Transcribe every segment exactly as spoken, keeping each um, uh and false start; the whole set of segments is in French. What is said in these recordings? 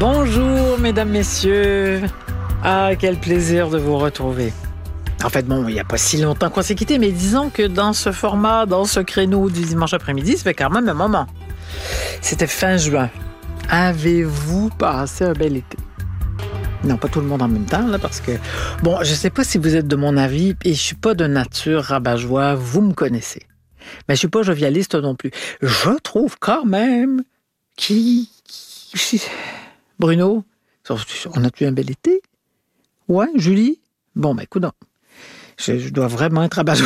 Bonjour, mesdames, messieurs. Ah, quel plaisir de vous retrouver. En fait, bon, il n'y a pas si longtemps qu'on s'est quittés, mais disons que dans ce format, dans ce créneau du dimanche après-midi, ça fait quand même un moment. C'était fin juin. Avez-vous passé un bel été? Non, pas tout le monde en même temps, là, parce que... Bon, je ne sais pas si vous êtes de mon avis, et je ne suis pas de nature rabat-joie, vous me connaissez. Mais je ne suis pas jovialiste non plus. Je trouve quand même qui... Bruno, on a-tu un bel été? Ouais, Julie? Bon, ben, écoute, je, je dois vraiment être rabat-joie.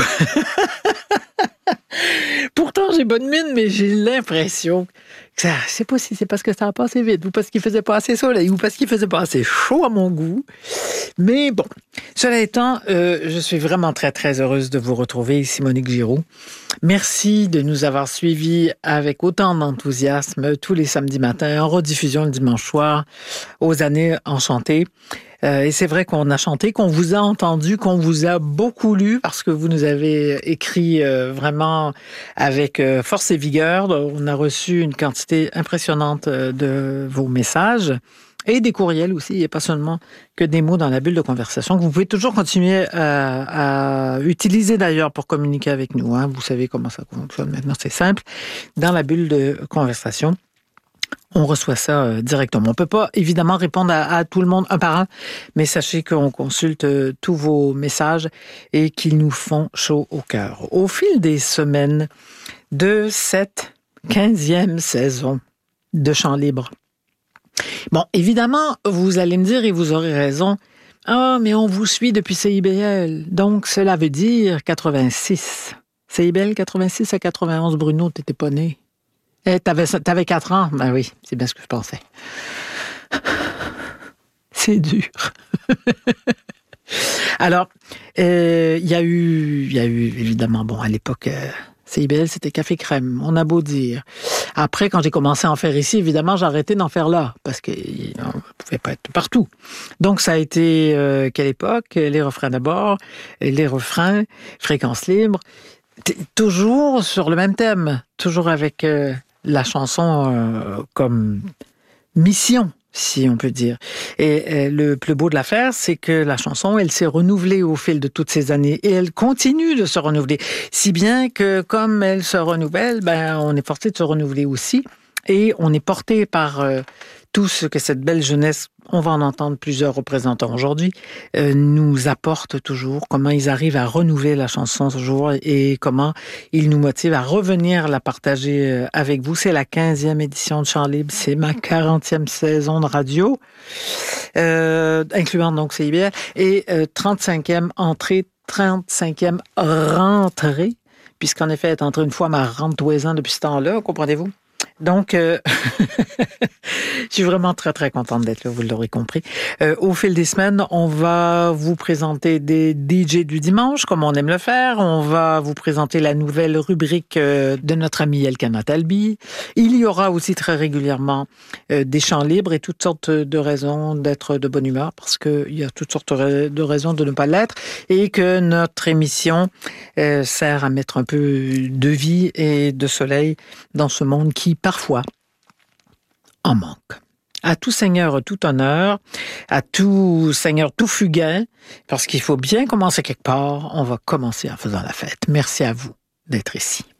Pourtant, j'ai bonne mine, mais j'ai l'impression que ça, je sais pas si c'est parce que ça a passé vite, ou parce qu'il faisait pas assez soleil, ou parce qu'il faisait pas assez chaud à mon goût. Mais bon, cela étant, euh, je suis vraiment très, très heureuse de vous retrouver, ici Monique Giroux. Merci de nous avoir suivis avec autant d'enthousiasme tous les samedis matins, en rediffusion le dimanche soir, aux années enchantées. Euh, et c'est vrai qu'on a chanté, qu'on vous a entendu, qu'on vous a beaucoup lu parce que vous nous avez écrit euh, vraiment avec euh, force et vigueur. On a reçu une quantité impressionnante euh, de vos messages et des courriels aussi. Il n'y a pas seulement que des mots dans la bulle de conversation que vous pouvez toujours continuer à, à utiliser d'ailleurs pour communiquer avec nous. Hein. Vous savez comment ça fonctionne maintenant, c'est simple. Dans la bulle de conversation, on reçoit ça euh, directement. On ne peut pas, évidemment, répondre à, à tout le monde un par un, mais sachez qu'on consulte euh, tous vos messages et qu'ils nous font chaud au cœur. Au fil des semaines de cette quinzième saison de Chant libre. Bon, évidemment, vous allez me dire, et vous aurez raison, « Ah, mais on vous suit depuis C I B L. » Donc, cela veut dire quatre-vingt-six. C I B L quatre-vingt-six à quatre-vingt-onze, Bruno, t'étais pas né. Eh, t'avais, t'avais quatre ans? Ben oui, c'est bien ce que je pensais. C'est dur. Alors, il euh, y a eu, il y a eu, évidemment, bon, à l'époque, euh, C I B L, c'était café crème. On a beau dire. Après, quand j'ai commencé à en faire ici, évidemment, j'ai arrêté d'en faire là, parce qu'on ne pouvait pas être partout. Donc, ça a été, euh, quelle époque? Les refrains d'abord, les refrains, fréquence libre, T- toujours sur le même thème, toujours avec... Euh, la chanson euh, comme mission, si on peut dire. Et euh, le plus beau de l'affaire, c'est que la chanson, elle s'est renouvelée au fil de toutes ces années et elle continue de se renouveler. Si bien que comme elle se renouvelle, ben, on est forcé de se renouveler aussi et on est porté par euh, tout ce que cette belle jeunesse, on va en entendre plusieurs représentants aujourd'hui, euh, nous apporte toujours, comment ils arrivent à renouveler la chanson toujours et comment ils nous motivent à revenir la partager avec vous. C'est la quinzième édition de Chant libre, c'est ma quarantième saison de radio, euh, incluant donc C I B L, et euh, trente-cinquième entrée, trente-cinquième rentrée, puisqu'en effet, elle est entrée une fois ma rentre-toisant depuis ce temps-là, comprenez-vous? Donc, euh, je suis vraiment très, très contente d'être là, vous l'aurez compris. Euh, au fil des semaines, on va vous présenter des D J du dimanche, comme on aime le faire. On va vous présenter la nouvelle rubrique euh, de notre ami Elkana Talbi. Il y aura aussi très régulièrement euh, des chants libres et toutes sortes de raisons d'être de bonne humeur, parce qu'il y a toutes sortes de raisons de ne pas l'être, et que notre émission euh, sert à mettre un peu de vie et de soleil dans ce monde qui, parfois, en manque. À tout seigneur, tout honneur, à tout seigneur, tout fugain, parce qu'il faut bien commencer quelque part, on va commencer en faisant la fête. Merci à vous d'être ici.